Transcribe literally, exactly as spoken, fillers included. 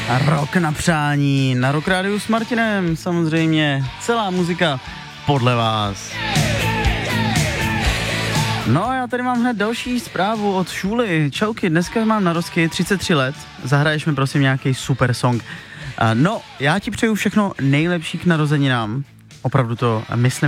Rok na přání, na Rock Rádiu s Martinem, samozřejmě, celá muzika podle vás. No a já tady mám hned další zprávu od Šuly. Čauky, dneska mám narozky, třicet tři let, zahraješ mi prosím nějaký super song. No, já ti přeju všechno nejlepší k narozeninám, opravdu to myslím.